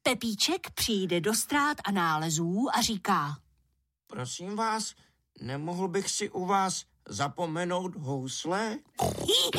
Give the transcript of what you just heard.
Pepíček přijde do Ztrát a nálezů a říká: Prosím vás, nemohl bych si u vás zapomenout housle?